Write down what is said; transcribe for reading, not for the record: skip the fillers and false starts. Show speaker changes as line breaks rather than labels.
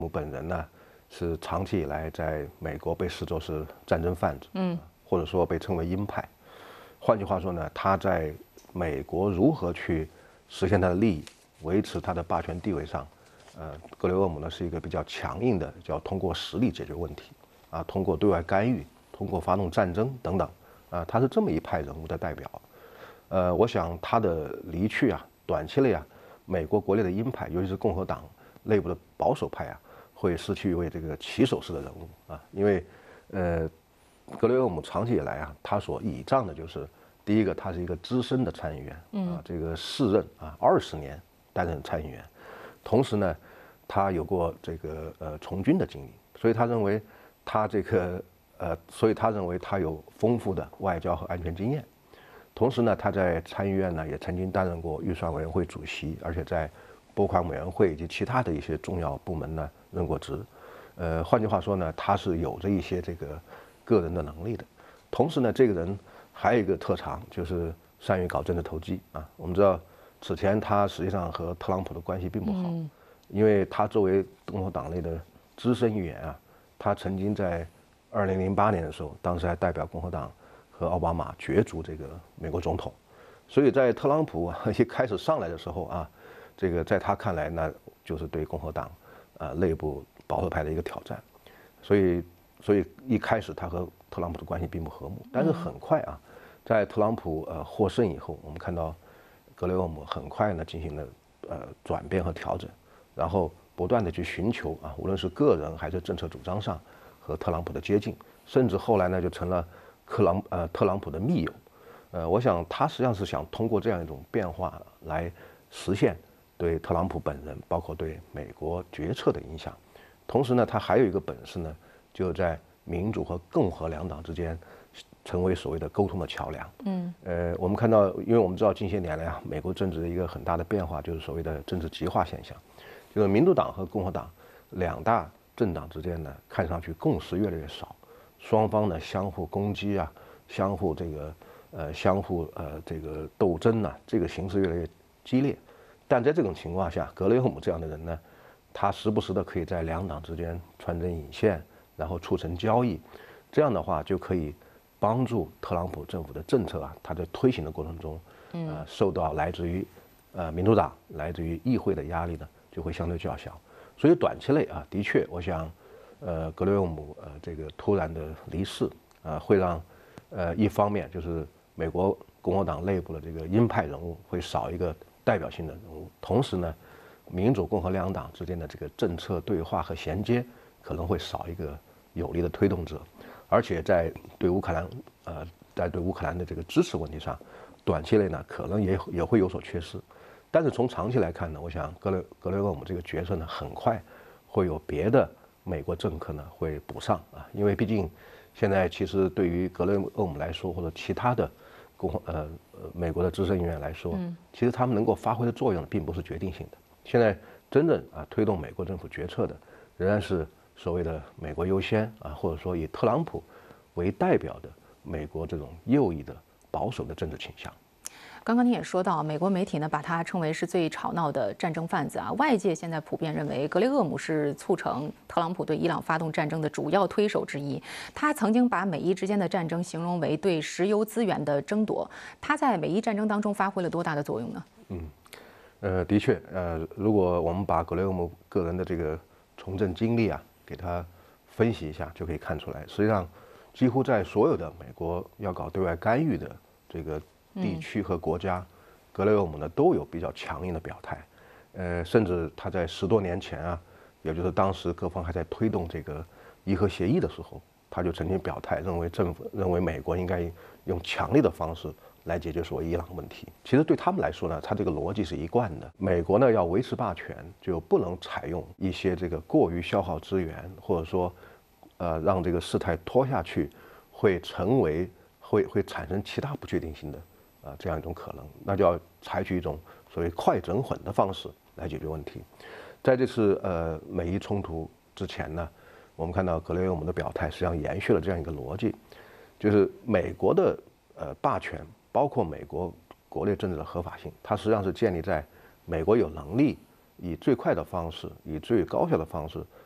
姆本人呢，是长期以来在美国被视作是战争贩子，或者说被称为鹰派。换句话说呢，他在美国如何去实现他的利益，维持他的霸权地位上，格雷厄姆呢是一个比较强硬的，叫通过实力解决问题，通过对外干预，通过发动战争等等，他是这么一派人物的代表。我想他的离去短期内美国国内的鹰派，尤其是共和党内部的保守派会失去一位这个旗手式的人物因为格雷厄姆长期以来他所倚仗的就是第一个，他是一个资深的参议员这个4任20年担任参议员，同时呢，他有过这个从军的经历，所以他认为他有丰富的外交和安全经验。同时呢，他在参议院呢也曾经担任过预算委员会主席，而且在拨款委员会以及其他的一些重要部门呢任过职。换句话说呢，他是有着一些这个个人的能力的。同时呢，这个人还有一个特长，就是善于搞政治投机我们知道，此前他实际上和特朗普的关系并不好，因为他作为共和党内的资深议员他曾经在2008年的时候，当时还代表共和党和奥巴马角逐这个美国总统，所以在特朗普一开始上来的时候这个在他看来呢，就是对共和党内部保守派的一个挑战，所以一开始他和特朗普的关系并不和睦，但是很快在特朗普获胜以后，我们看到格雷厄姆很快呢进行了转变和调整，然后不断的去寻求无论是个人还是政策主张上和特朗普的接近，甚至后来呢就成了特朗普的密友。我想他实际上是想通过这样一种变化来实现对特朗普本人，包括对美国决策的影响。同时呢，他还有一个本事呢，就在民主和共和两党之间成为所谓的沟通的桥梁。我们看到，因为我们知道近些年来美国政治的一个很大的变化，就是所谓的政治极化现象，就是民主党和共和党两大政党之间呢，看上去共识越来越少，双方呢相互攻击相互这个斗争这个形势越来越激烈。但在这种情况下，格雷厄姆这样的人呢，他时不时的可以在两党之间穿针引线，然后促成交易，这样的话就可以帮助特朗普政府的政策他在推行的过程中，受到来自于民主党、来自于议会的压力呢，就会相对较小。所以短期内的确，我想，格雷厄姆这个突然的离世会让一方面就是美国共和党内部的这个鹰派人物会少一个代表性的人物，同时呢，民主共和两党之间的这个政策对话和衔接可能会少一个有力的推动者，而且在对乌克兰的这个支持问题上，短期内呢可能也会有所缺失。但是从长期来看呢，我想格雷厄姆这个角色呢，很快会有别的美国政客呢会补上因为毕竟现在其实对于格雷厄姆来说，或者其他的美国的资深议员来说，其实他们能够发挥的作用并不是决定性的。现在真正推动美国政府决策的，仍然是所谓的美国优先或者说以特朗普为代表的美国这种右翼的保守的政治倾向。
刚刚您也说到，美国媒体呢把他称为是最吵闹的战争贩子外界现在普遍认为，格雷厄姆是促成特朗普对伊朗发动战争的主要推手之一。他曾经把美伊之间的战争形容为对石油资源的争夺。他在美伊战争当中发挥了多大的作用呢？
的确，如果我们把格雷厄姆个人的这个从政经历给他分析一下，就可以看出来，实际上几乎在所有的美国要搞对外干预的这个地区和国家，格雷厄姆呢都有比较强硬的表态，甚至他在10多年前也就是当时各方还在推动这个伊核协议的时候，他就曾经表态，认为美国应该用强力的方式来解决所谓伊朗问题。其实对他们来说呢，他这个逻辑是一贯的。美国呢要维持霸权，就不能采用一些这个过于消耗资源，或者说让这个事态拖下去，会产生其他不确定性的这样一种可能，那就要采取一种所谓快整混的方式来解决问题。在这次美伊冲突之前呢，我们看到格雷厄姆的表态实际上延续了这样一个逻辑，就是美国的霸权，包括美国国内政治的合法性，它实际上是建立在美国有能力以最快的方式，以最高效的方式